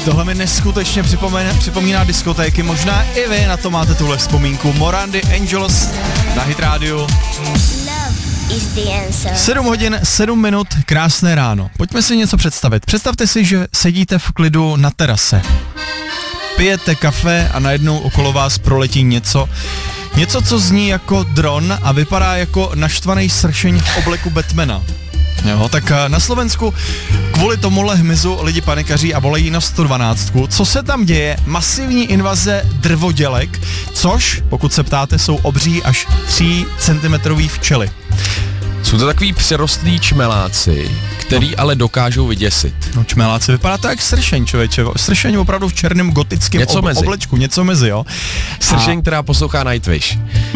tohle mi neskutečně připomíná diskotéky, možná i vy na to máte tuhle vzpomínku. Morandy Angels na Hit Radio. 7 hodin, 7 minut, krásné ráno. Pojďme si něco představit. Představte si, že sedíte v klidu na terase. Pijete kafe a najednou okolo vás proletí něco, co zní jako dron a vypadá jako naštvaný sršeň v obleku Batmana. Jo, tak na Slovensku kvůli tomuhle hmyzu lidi panikaří a volají na 112. Co se tam děje? Masivní invaze drvodělek, což, pokud se ptáte, jsou obří až 3 cm včely. Jsou to takový přerostlí čmeláci, který ale dokážou vyděsit. No, čmeláci, vypadá to jak sršeň, člověče. Sršeň opravdu v černém gotickém oblečku, něco mezi, jo. Sršeň, která poslouchá Nightwish.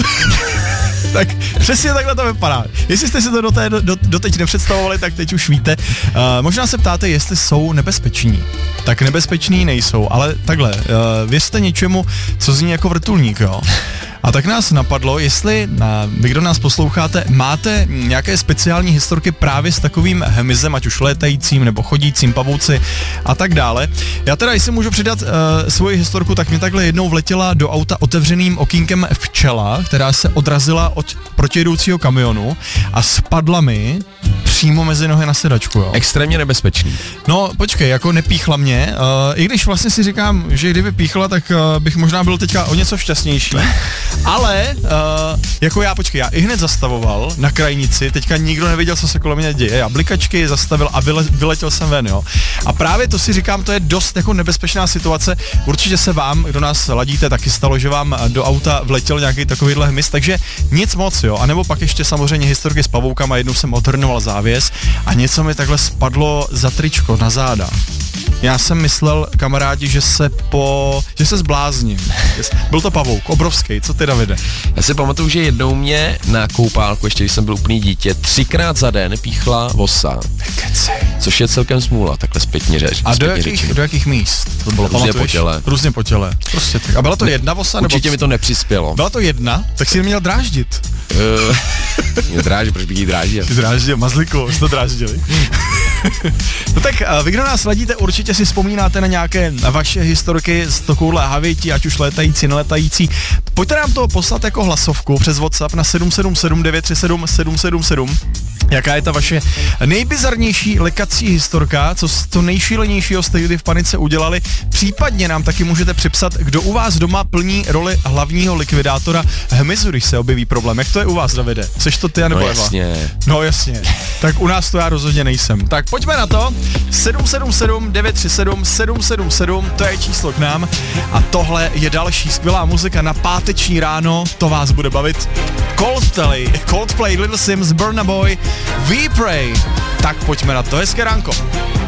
Tak přesně takhle to vypadá. Jestli jste si to doteď nepředstavovali, tak teď už víte. Možná se ptáte, jestli jsou nebezpeční. Tak nebezpeční nejsou, ale takhle, věřte něčemu, co zní jako vrtulník, jo. A tak nás napadlo, jestli vy, kdo nás posloucháte, máte nějaké speciální historky právě s takovým hmyzem, ať už létajícím nebo chodícím pavouci a tak dále. Já teda, jestli můžu přidat svoji historku, tak mi takhle jednou vletěla do auta otevřeným okýnkem včela, která se odrazila od protijedoucího kamionu a spadla mi přímo mezi nohy na sedačku, jo. Extrémně nebezpečný. No, počkej, jako nepíchla mě, i když vlastně si říkám, že kdyby píchla, tak bych možná byl teďka o něco šťastnější. Ale, jako já i hned zastavoval na krajnici, teďka nikdo nevěděl, co se kolem mě děje, já blikačky zastavil a vyletěl jsem ven, jo. A právě to si říkám, to je dost jako nebezpečná situace, určitě se vám, kdo nás ladíte, taky stalo, že vám do auta vletěl nějaký takovýhle hmyz, takže nic moc, jo. A nebo pak ještě samozřejmě historky s pavoukama, jednou jsem odhrnoval závěs a něco mi takhle spadlo za tričko na záda. Já jsem myslel, kamarádi, že se zblázním. Byl to pavouk, obrovský, co ty, Davide? Já si pamatuju, že jednou mě na koupálku, ještě když jsem byl úplný dítě, 3krát za den píchla vosa. Což je celkem smůla, takhle zpětně řeč. A do jakých míst? To bylo Různě po těle. Prostě tak. A byla to jedna vosa? Určitě mi to nepřispělo. Byla to jedna? Tak si neměl dráždit. Mě dráždil, proč bych jí dráždil? Dráždil, mazliku, jste to dráždili. No tak vy, kdo nás ladíte, určitě si vzpomínáte na nějaké vaše historky z takovouhle havětí, ať už létající, neletající. Pojďte nám to poslat jako hlasovku přes WhatsApp na 777 937 777. Jaká je ta vaše nejbizarnější lekací historka, co nejšílenějšího jste kdy v panice udělali? Případně nám taky můžete připsat, kdo u vás doma plní roli hlavního likvidátora hmyzu, když se objeví problém. Jak to je u vás, Davide? Seš to ty, nebo Eva? Jasně. No jasně. Tak u nás to já rozhodně nejsem. Tak pojďme na to. 777 937 777, to je číslo k nám. A tohle je další skvělá muzika na páteční ráno, to vás bude bavit. Coldplay, Little Sims, Burna Boy, We Pray. Tak pojďme na to, hezké ránko.